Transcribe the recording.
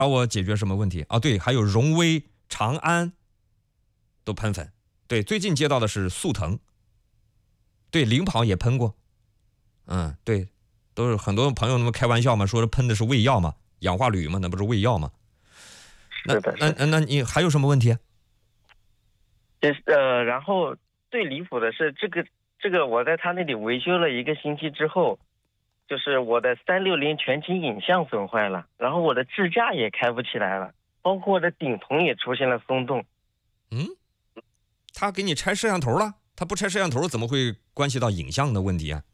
帮我解决什么问题啊？对，还有荣威、长安都喷粉。对，最近接到的是速腾。对，领跑也喷过。对，都是很多朋友那么开玩笑嘛，说喷的是胃药嘛，氧化铝嘛，那不是胃药吗？那你还有什么问题？ 然后最离谱的是这个我在他那里维修了1个星期之后，就是我的360全景影像损坏了，然后我的支架也开不起来了，包括我的顶棚也出现了松动。 他给你拆摄像头了？他不拆摄像头怎么会关系到影像的问题啊？